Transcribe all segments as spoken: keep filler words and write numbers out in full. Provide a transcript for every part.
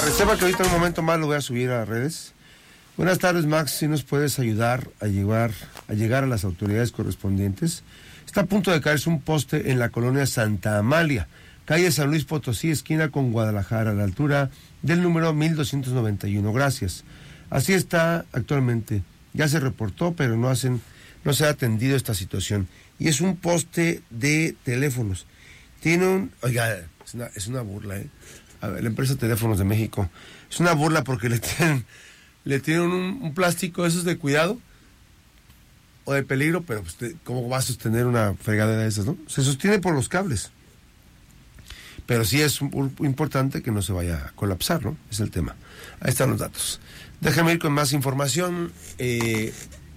Sepa que ahorita en un momento más lo voy a subir a redes. Buenas tardes, Max, si nos puedes ayudar a llegar, a llegar a las autoridades correspondientes. Está a punto de caerse un poste en la colonia Santa Amalia, calle San Luis Potosí, esquina con Guadalajara, a la altura del número mil doscientos noventa y uno. Gracias. Así está actualmente. Ya se reportó, pero no hacen, no se ha atendido esta situación. Y es un poste de teléfonos. Tiene un... Oiga, es una, es una burla, ¿eh? A ver, la empresa Teléfonos de México. Es una burla porque le tienen, le tienen un, un plástico, esos de cuidado o de peligro, pero pues, te, ¿cómo va a sostener una fregadera de esas, no? Se sostiene por los cables. Pero sí es un, un, importante que no se vaya a colapsar, ¿no? Es el tema. Ahí están los datos. Déjame ir con más información. Eh,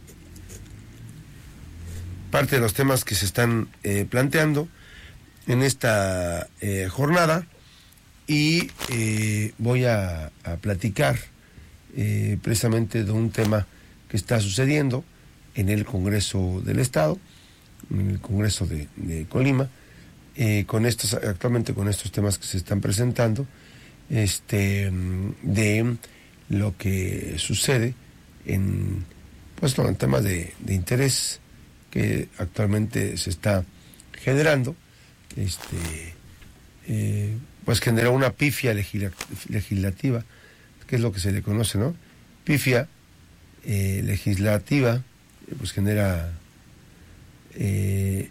parte de los temas que se están eh, planteando en esta eh, jornada. Y eh, voy a, a platicar eh, precisamente de un tema que está sucediendo en el Congreso del Estado, en el Congreso de, de Colima, eh, con estos, actualmente con estos temas que se están presentando, este, de lo que sucede en, pues, en temas de, de interés que actualmente se está generando, este, eh, pues generó una pifia legisla- legislativa, que es lo que se le conoce, ¿no? Pifia eh, legislativa, pues genera eh,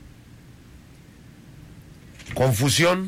confusión.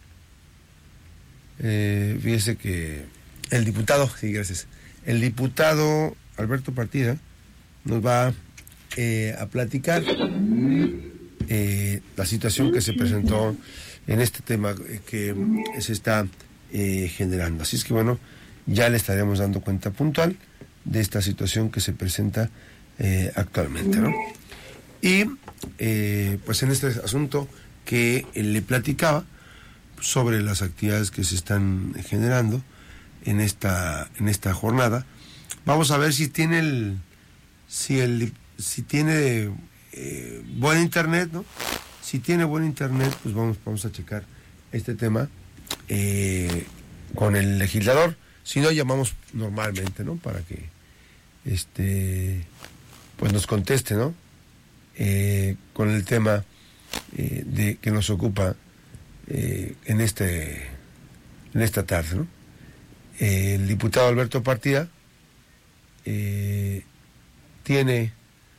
Eh, fíjese que el diputado, sí, gracias, el diputado Alberto Partida nos va eh, a platicar eh, la situación que se presentó en este tema que se está eh, generando. Así es que bueno, ya le estaremos dando cuenta puntual de esta situación que se presenta eh, actualmente, ¿no? Y eh, pues en este asunto que le platicaba sobre las actividades que se están generando en esta en esta jornada, vamos a ver si tiene el si el si tiene eh, buen internet, ¿no? Si tiene buen internet, pues vamos, vamos a checar este tema eh, con el legislador. Si no, llamamos normalmente, ¿no? Para que este pues nos conteste, ¿no? Eh, con el tema eh, de que nos ocupa eh, en este en esta tarde, ¿no? Eh, el diputado Alberto Partida eh, tiene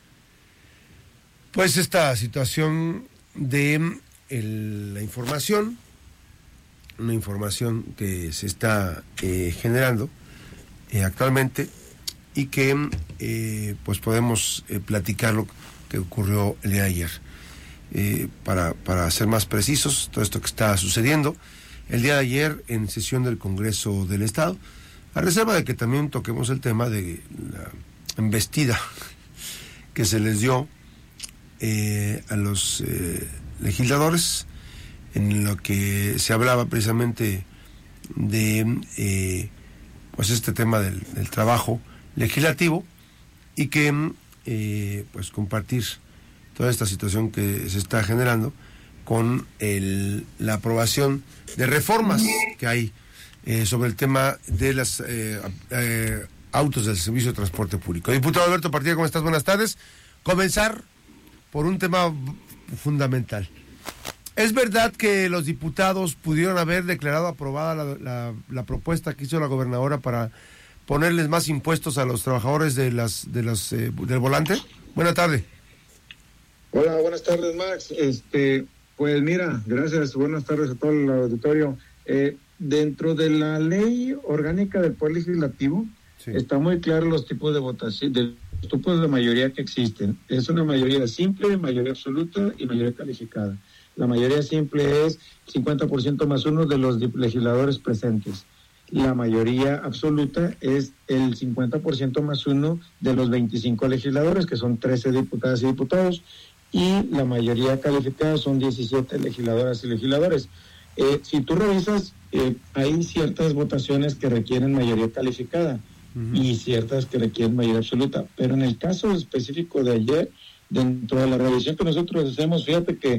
pues esta situación de el, la información, una información que se está eh, generando eh, actualmente y que eh, pues podemos eh, platicar lo que ocurrió el día de ayer. Eh, para, para ser más precisos, todo esto que está sucediendo el día de ayer en sesión del Congreso del Estado, a reserva de que también toquemos el tema de la embestida que se les dio eh, a los eh, legisladores, en lo que se hablaba precisamente de eh, pues este tema del, del trabajo legislativo y que eh, pues compartir toda esta situación que se está generando con el, la aprobación de reformas que hay eh, sobre el tema de las eh, eh, autos del servicio de transporte público. Diputado Alberto Partida, ¿cómo estás? Buenas tardes. Comenzar por un tema fundamental. ¿Es verdad que los diputados pudieron haber declarado aprobada la, la, la propuesta que hizo la gobernadora para ponerles más impuestos a los trabajadores de las de los eh, del volante? Buenas tardes. Hola, buenas tardes, Max. Este, pues mira, gracias, buenas tardes a todo el auditorio. Eh, dentro de la ley orgánica del Poder Legislativo, sí, está muy claro los tipos de votación, de los tipos de mayoría que existen. Es una mayoría simple, mayoría absoluta y mayoría calificada. La mayoría simple es cincuenta por ciento más uno de los legisladores presentes. La mayoría absoluta es el cincuenta por ciento más uno de los veinticinco legisladores, que son trece diputadas y diputados, y la mayoría calificada son diecisiete legisladoras y legisladores. Eh, si tú revisas, eh, hay ciertas votaciones que requieren mayoría calificada uh-huh. y ciertas que requieren mayoría absoluta, pero en el caso específico de ayer, dentro de la revisión que nosotros hacemos, fíjate que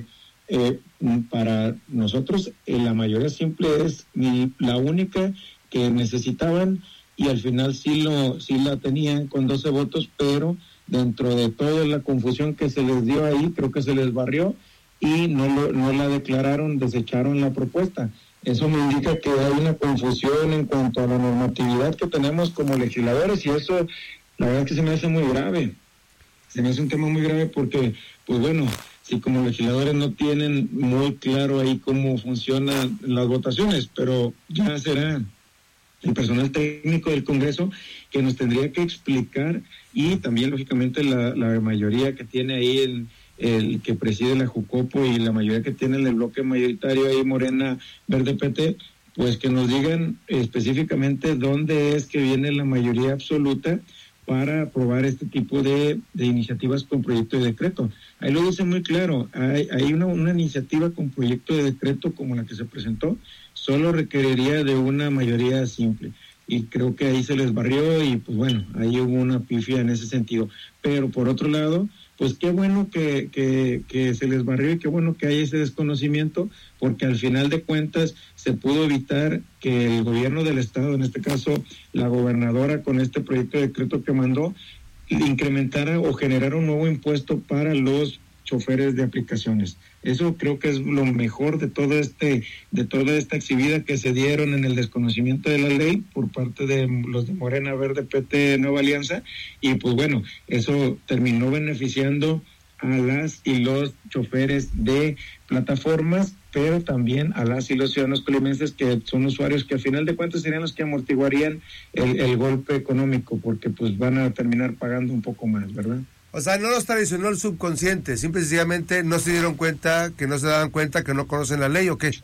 eh, para nosotros eh, la mayoría simple es la única que necesitaban, y al final sí lo sí la tenían con doce votos, pero dentro de toda la confusión que se les dio ahí, creo que se les barrió y no lo, no la declararon, desecharon la propuesta. Eso me indica que hay una confusión en cuanto a la normatividad que tenemos como legisladores, y eso la verdad es que se me hace muy grave. Se me hace un tema muy grave porque, pues bueno, si como legisladores no tienen muy claro ahí cómo funcionan las votaciones, pero ya será el personal técnico del Congreso que nos tendría que explicar, y también lógicamente la, la mayoría que tiene ahí el, el que preside la Jucopo y la mayoría que tiene el bloque mayoritario ahí, Morena, Verde, P T, pues que nos digan específicamente dónde es que viene la mayoría absoluta para aprobar este tipo de, de iniciativas con proyecto de decreto. Ahí lo dice muy claro, hay, hay una, una iniciativa con proyecto de decreto como la que se presentó, solo requeriría de una mayoría simple, y creo que ahí se les barrió y pues bueno, ahí hubo una pifia en ese sentido. Pero por otro lado, pues qué bueno que, que, que se les barrió, y qué bueno que hay ese desconocimiento, porque al final de cuentas se pudo evitar que el gobierno del estado, en este caso la gobernadora, con este proyecto de decreto que mandó, incrementara o generara un nuevo impuesto para los choferes de aplicaciones. Eso creo que es lo mejor de todo este, de toda esta exhibida que se dieron en el desconocimiento de la ley por parte de los de Morena, Verde, P T, Nueva Alianza, y pues bueno, eso terminó beneficiando a las y los choferes de plataformas, pero también a las y los ciudadanos colimenses, que son usuarios que al final de cuentas serían los que amortiguarían el, el golpe económico, porque pues van a terminar pagando un poco más, ¿verdad? O sea, no los traicionó el subconsciente, simple y sencillamente no se dieron cuenta, que no se daban cuenta que no conocen la ley, ¿o qué?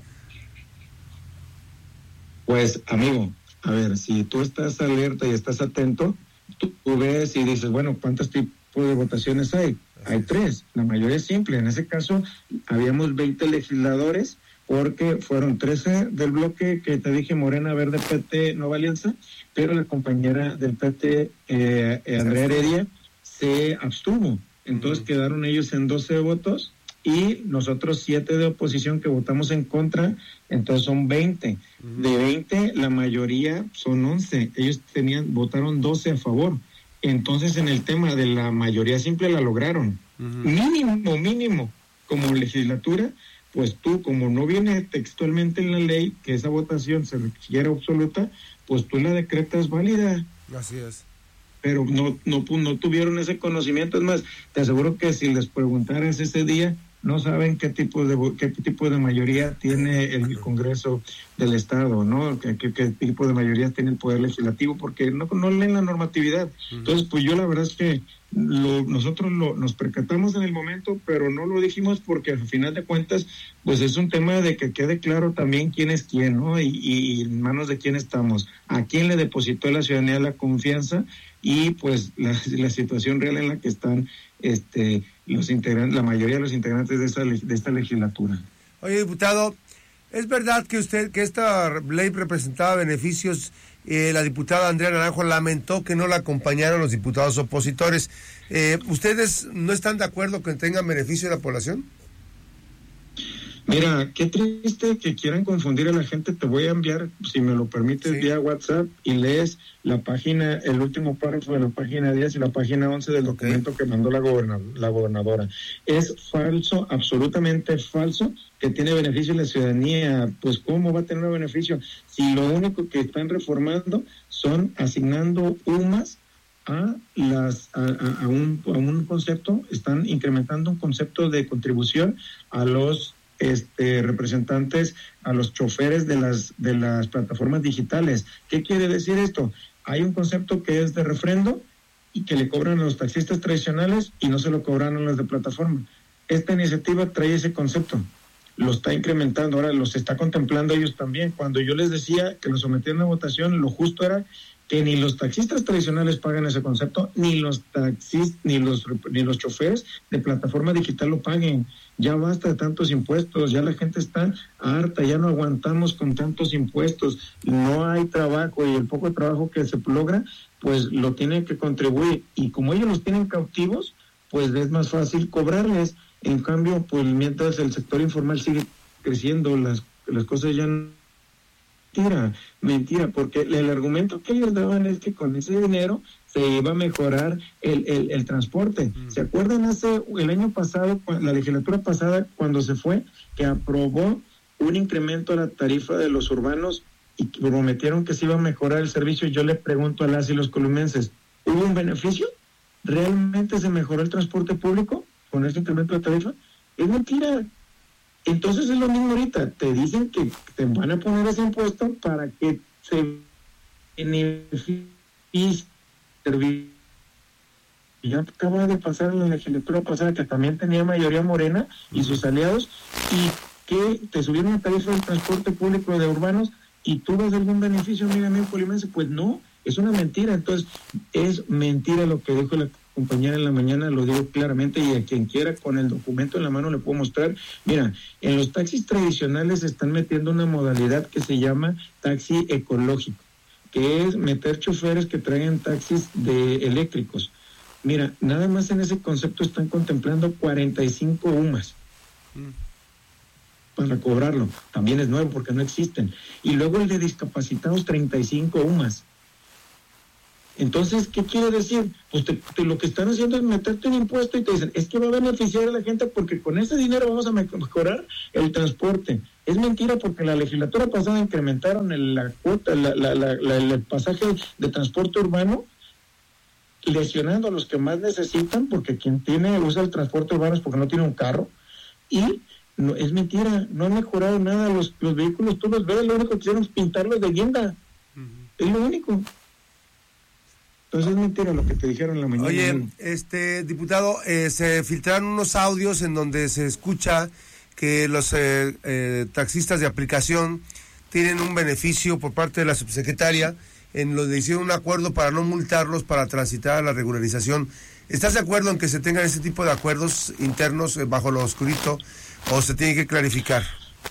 Pues, amigo, a ver, si tú estás alerta y estás atento, tú, tú ves y dices, bueno, ¿cuántos tipos de votaciones hay? Así hay es. Tres, la mayoría es simple. En ese caso, habíamos veinte legisladores, porque fueron trece del bloque que te dije, Morena, Verde, P T, Nueva Alianza, pero la compañera del P T, eh, eh, Andrea Heredia, se abstuvo. Entonces uh-huh. quedaron ellos en doce votos y nosotros siete de oposición que votamos en contra, entonces son veinte. Uh-huh. De veinte, la mayoría son once. Ellos tenían votaron doce a favor. Entonces, en el tema de la mayoría simple la lograron. Uh-huh. Mínimo, mínimo, como legislatura, pues tú, como no viene textualmente en la ley que esa votación se requiera absoluta, pues tú la decretas válida. Así es. Pero no, no, no tuvieron ese conocimiento. Es más, te aseguro que si les preguntaras ese día, no saben qué tipo de qué tipo de mayoría tiene el Congreso del Estado, ¿no? Qué, qué, qué tipo de mayoría tiene el Poder Legislativo, porque no, no leen la normatividad. Entonces, pues yo la verdad es que lo, nosotros lo, nos percatamos en el momento, pero no lo dijimos porque al final de cuentas, pues es un tema de que quede claro también quién es quién, ¿no? Y, y en manos de quién estamos, a quién le depositó la ciudadanía la confianza, y pues la, la situación real en la que están este los integrantes, la mayoría de los integrantes de esta de esta legislatura. Oye, diputado, ¿es verdad que usted que esta ley representaba beneficios? Eh, la diputada Andrea Naranjo lamentó que no la acompañaron los diputados opositores. Eh, ¿Ustedes no están de acuerdo que tengan beneficio de la población? Mira, qué triste que quieran confundir a la gente. Te voy a enviar, si me lo permites, sí, vía WhatsApp, y lees la página, el último párrafo de la página diez y la página once del okay. documento que mandó la, goberna, la gobernadora. Es falso, absolutamente falso, que tiene beneficio la ciudadanía. Pues ¿cómo va a tener un beneficio? Si lo único que están reformando son asignando U M A S a las a, a, a, un, a un concepto, están incrementando un concepto de contribución a los Este, representantes, a los choferes de las de las plataformas digitales. ¿Qué quiere decir esto? Hay un concepto que es de refrendo y que le cobran a los taxistas tradicionales y no se lo cobran a los de plataforma. Esta iniciativa trae ese concepto, lo está incrementando, ahora los está contemplando ellos también. Cuando yo les decía que lo sometían a votación, lo justo era que ni los taxistas tradicionales pagan ese concepto, ni los taxis, ni los ni los choferes de plataforma digital lo paguen. Ya basta de tantos impuestos, ya la gente está harta, ya no aguantamos con tantos impuestos, no hay trabajo, y el poco trabajo que se logra, pues lo tienen que contribuir, y como ellos los tienen cautivos, pues es más fácil cobrarles. En cambio, pues mientras el sector informal sigue creciendo, las, las cosas ya no... Mentira, mentira, porque el argumento que ellos daban es que con ese dinero se iba a mejorar el, el, el transporte. ¿Se acuerdan hace el año pasado, la legislatura pasada, cuando se fue, que aprobó un incremento a la tarifa de los urbanos y que prometieron que se iba a mejorar el servicio? Yo le pregunto a las y los columenses, ¿hubo un beneficio? ¿Realmente se mejoró el transporte público con ese incremento de tarifa? Es mentira. Entonces es lo mismo ahorita, te dicen que te van a poner ese impuesto para que se beneficie. Ya acaba de pasar en la legislatura pasada que también tenía mayoría morena y sus aliados, y que te subieron la tarifa del transporte público de urbanos y tú ves algún beneficio, amiga mía polimense. Pues no, es una mentira. Entonces es mentira lo que dijo la compañera en la mañana, lo digo claramente, y a quien quiera con el documento en la mano le puedo mostrar. Mira, en los taxis tradicionales se están metiendo una modalidad que se llama taxi ecológico, que es meter choferes que traigan taxis de eléctricos. Mira, nada más en ese concepto están contemplando cuarenta y cinco U M A S mm. para cobrarlo. También es nuevo porque no existen. Y luego el de discapacitados, treinta y cinco U M A S. Entonces, ¿qué quiere decir? Pues te, te, lo que están haciendo es meterte un impuesto y te dicen, es que va a beneficiar a la gente porque con ese dinero vamos a mejorar el transporte. Es mentira, porque la legislatura pasada incrementaron el, la cuota, la, la, la, la, el pasaje de transporte urbano, lesionando a los que más necesitan, porque quien tiene usa el transporte urbano es porque no tiene un carro. Y no, es mentira, no han mejorado nada los, los vehículos, tú los ves, lo único que hicieron es pintarlos de guinda. Uh-huh. Es lo único. Entonces es mentira lo que te dijeron en la mañana. Oye, este diputado, eh, se filtraron unos audios en donde se escucha que los eh, eh, taxistas de aplicación tienen un beneficio por parte de la subsecretaria, en donde hicieron un acuerdo para no multarlos para transitar a la regularización. ¿Estás de acuerdo en que se tengan ese tipo de acuerdos internos eh, bajo lo oscurito, o se tiene que clarificar?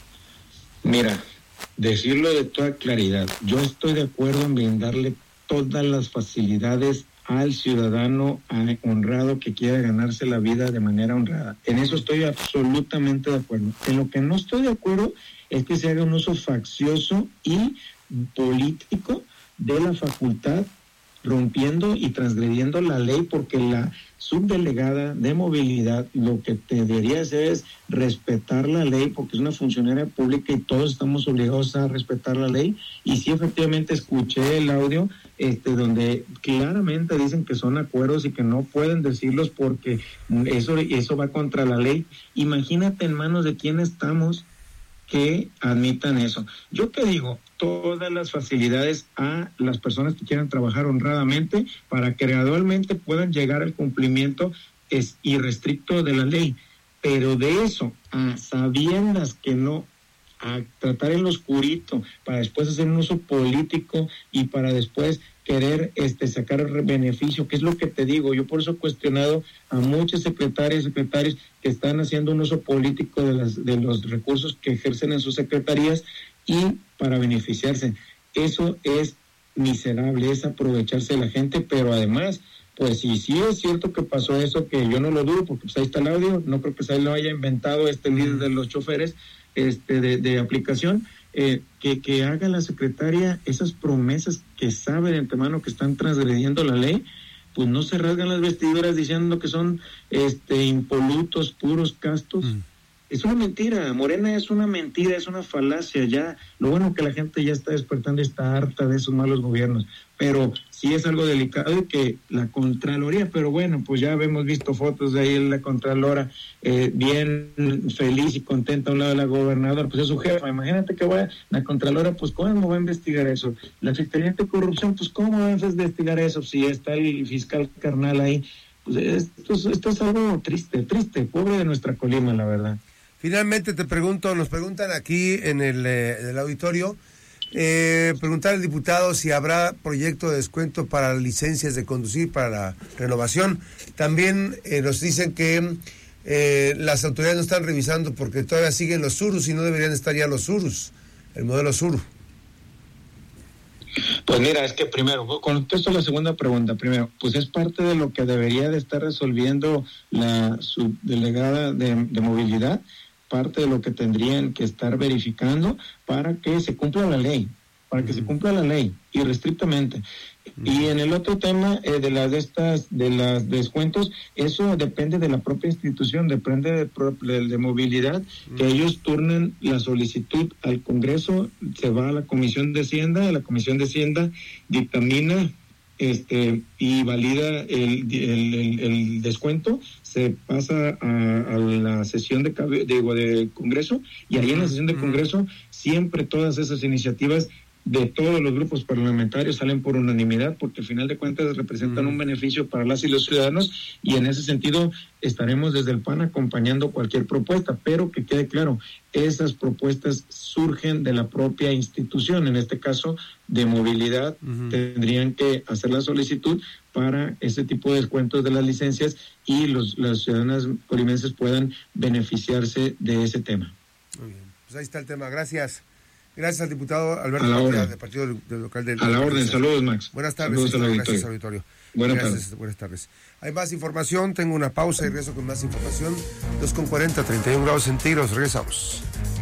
Mira, decirlo de toda claridad, yo estoy de acuerdo en brindarle todas las facilidades al ciudadano honrado que quiera ganarse la vida de manera honrada. En eso estoy absolutamente de acuerdo. En lo que no estoy de acuerdo es que se haga un uso faccioso y político de la facultad, rompiendo y transgrediendo la ley, porque la subdelegada de movilidad lo que te debería hacer es respetar la ley, porque es una funcionaria pública y todos estamos obligados a respetar la ley. Y sí, efectivamente escuché el audio este donde claramente dicen que son acuerdos y que no pueden decirlos porque eso, eso va contra la ley. Imagínate en manos de quién estamos que admitan eso. Yo te digo, todas las facilidades a las personas que quieran trabajar honradamente para que gradualmente puedan llegar al cumplimiento es irrestricto de la ley, pero de eso a sabiendas que no, a tratar en lo oscurito para después hacer un uso político y para después querer este sacar beneficio, que es lo que te digo. Yo por eso he cuestionado a muchos secretarias y secretarios que están haciendo un uso político de las de los recursos que ejercen en sus secretarías y para beneficiarse. Eso es miserable, es aprovecharse de la gente, pero además, pues sí, sí es cierto que pasó eso, que yo no lo dudo, porque pues ahí está el audio, no creo que se lo haya inventado este líder de los choferes este de, de aplicación, eh, que, que haga la secretaria esas promesas que sabe de antemano que están transgrediendo la ley, pues no se rasgan las vestiduras diciendo que son este impolutos, puros, castos. Mm. Es una mentira, Morena es una mentira, es una falacia. Ya, lo bueno que la gente ya está despertando y está harta de esos malos gobiernos, pero sí es algo delicado y que la Contraloría, pero bueno, pues ya hemos visto fotos de ahí en la Contralora eh, bien feliz y contenta a un lado de la gobernadora, pues es su jefa. Imagínate que vaya la Contralora, pues ¿cómo va a investigar eso? La Fiscalía de Corrupción, pues ¿cómo va a investigar eso si está el fiscal carnal ahí? Pues esto, esto es algo triste, triste, pobre de nuestra Colima, la verdad. Finalmente te pregunto, nos preguntan aquí en el, eh, el auditorio, eh, preguntar al diputado si habrá proyecto de descuento para licencias de conducir, para la renovación. También eh, nos dicen que eh, las autoridades no están revisando porque todavía siguen los surus y no deberían estar ya los surus, el modelo sur. Pues mira, es que primero, contesto la segunda pregunta. Primero, pues es parte de lo que debería de estar resolviendo la subdelegada de, de movilidad, parte de lo que tendrían que estar verificando para que se cumpla la ley, para que uh-huh. se cumpla la ley irrestrictamente. Uh-huh. Y en el otro tema eh, de las de estas de las descuentos, eso depende de la propia institución, depende de, de, de movilidad, uh-huh. que ellos turnen la solicitud al Congreso, se va a la Comisión de Hacienda, la Comisión de Hacienda dictamina este y valida el, el, el, el descuento, se pasa a, a la sesión de, de, de Congreso, y ahí en la sesión de Congreso siempre todas esas iniciativas de todos los grupos parlamentarios salen por unanimidad, porque al final de cuentas representan un beneficio para las y los ciudadanos, y en ese sentido estaremos desde el P A N acompañando cualquier propuesta, pero que quede claro, esas propuestas surgen de la propia institución, en este caso de movilidad, uh-huh. tendrían que hacer la solicitud para ese tipo de descuentos de las licencias y los las ciudadanas colimenses puedan beneficiarse de ese tema. Muy bien, pues ahí está el tema, gracias. Gracias al diputado Alberto Padilla, del Partido del, del Local del... A la orden, saludos, Max. Buenas tardes. Saludos al gracias, auditorio. auditorio. Buenas gracias, tardes. Buenas tardes. Hay más información, tengo una pausa y regreso con más información. dos con cuarenta, treinta y un grados centígrados, regresamos.